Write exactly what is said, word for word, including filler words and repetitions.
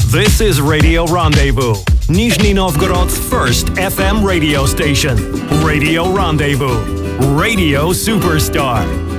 This is Radio Rendezvous, Nizhny Novgorod's first F M radio station. Radio Rendezvous, Radio Superstar.